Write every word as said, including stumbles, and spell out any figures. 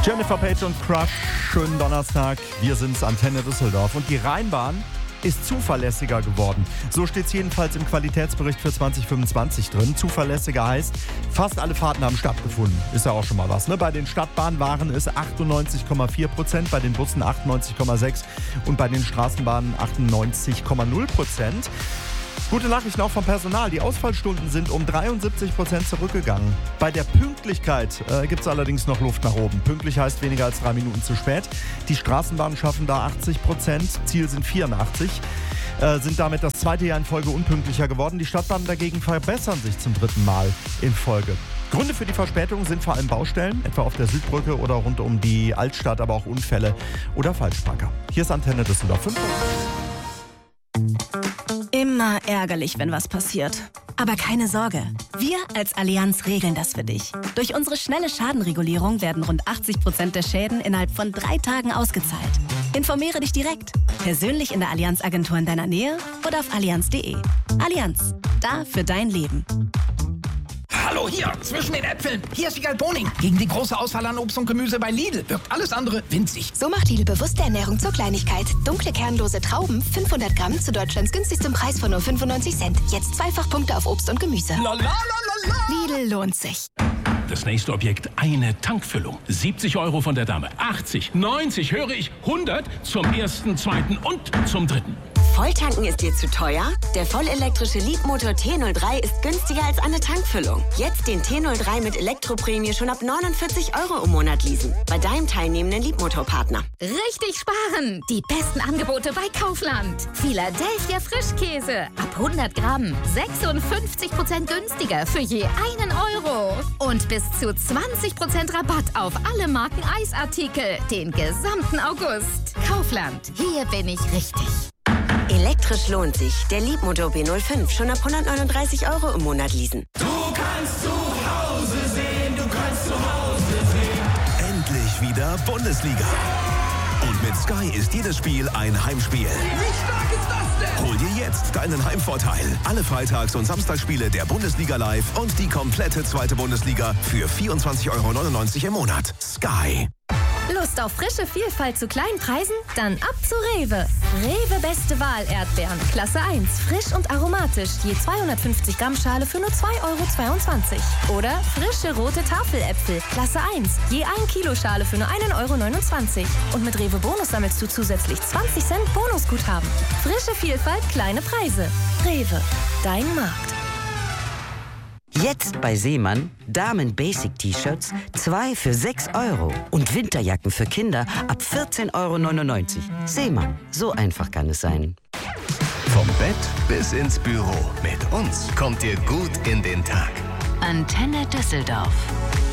Jennifer Page und Crush, schönen Donnerstag. Wir sind's, Antenne Düsseldorf. Und die Rheinbahn ist zuverlässiger geworden. So steht es jedenfalls im Qualitätsbericht für zwanzig fünfundzwanzig drin. Zuverlässiger heißt, fast alle Fahrten haben stattgefunden. Ist ja auch schon mal was, ne? Bei den Stadtbahnen waren es achtundneunzig Komma vier Prozent, bei den Bussen achtundneunzig Komma sechs und bei den Straßenbahnen achtundneunzig Komma null Prozent. Gute Nachrichten auch vom Personal. Die Ausfallstunden sind um dreiundsiebzig Prozent zurückgegangen. Bei der Pünktlichkeit äh, gibt es allerdings noch Luft nach oben. Pünktlich heißt weniger als drei Minuten zu spät. Die Straßenbahnen schaffen da achtzig Prozent, Ziel sind vierundachtzig. Äh, sind damit das zweite Jahr in Folge unpünktlicher geworden. Die Stadtbahnen dagegen verbessern sich zum dritten Mal in Folge. Gründe für die Verspätung sind vor allem Baustellen, etwa auf der Südbrücke oder rund um die Altstadt, aber auch Unfälle oder Falschparker. Hier ist Antenne Düsseldorf fünf. Immer ärgerlich, wenn was passiert. Aber keine Sorge, wir als Allianz regeln das für dich. Durch unsere schnelle Schadenregulierung werden rund achtzig Prozent der Schäden innerhalb von drei Tagen ausgezahlt. Informiere dich direkt, persönlich in der Allianz-Agentur in deiner Nähe oder auf allianz punkt de. Allianz, da für dein Leben. Hallo, hier, zwischen den Äpfeln. Hier ist Wiegald Boning. Gegen die große Auswahl an Obst und Gemüse bei Lidl wirkt alles andere winzig. So macht Lidl bewusste Ernährung zur Kleinigkeit. Dunkle, kernlose Trauben, fünfhundert Gramm zu Deutschlands günstigstem Preis von nur fünfundneunzig Cent. Jetzt zweifach Punkte auf Obst und Gemüse. La, la, la, la, la. Lidl lohnt sich. Das nächste Objekt, eine Tankfüllung. siebzig Euro von der Dame. achtzig, neunzig, höre ich, hundert zum ersten, zweiten und zum dritten. Volltanken ist dir zu teuer? Der vollelektrische Leapmotor T null drei ist günstiger als eine Tankfüllung. Jetzt den T null drei mit Elektroprämie schon ab neunundvierzig Euro im Monat leasen. Bei deinem teilnehmenden Leapmotor-Partner. Richtig sparen! Die besten Angebote bei Kaufland. Philadelphia Frischkäse. Ab hundert Gramm. sechsundfünfzig Prozent günstiger für je einen Euro. Und bis zu zwanzig Prozent Rabatt auf alle Marken Eisartikel. Den gesamten August. Kaufland. Hier bin ich richtig. Elektrisch lohnt sich. Der Leapmotor B null fünf schon ab hundertneununddreißig Euro im Monat leasen. Du kannst zu Hause sehen, du kannst zu Hause sehen. Endlich wieder Bundesliga. Und mit Sky ist jedes Spiel ein Heimspiel. Wie stark ist das denn? Hol dir jetzt deinen Heimvorteil. Alle Freitags- und Samstagsspiele der Bundesliga live und die komplette zweite Bundesliga für vierundzwanzig Euro neunundneunzig im Monat. Sky. Lust auf frische Vielfalt zu kleinen Preisen? Dann ab zu Rewe. Rewe Beste Wahl Erdbeeren. Klasse eins. Frisch und aromatisch. Je zweihundertfünfzig Gramm Schale für nur zwei Euro zweiundzwanzig. Oder frische rote Tafeläpfel. Klasse eins. Je ein Kilo Schale für nur ein Euro neunundzwanzig. Und mit Rewe Bonus sammelst du zusätzlich zwanzig Cent Bonusguthaben. Frische Vielfalt, kleine Preise. Rewe. Dein Markt. Jetzt bei Seemann Damen-Basic-T-Shirts zwei für sechs Euro und Winterjacken für Kinder ab vierzehn Euro neunundneunzig. Seemann, so einfach kann es sein. Vom Bett bis ins Büro. Mit uns kommt ihr gut in den Tag. Antenne Düsseldorf.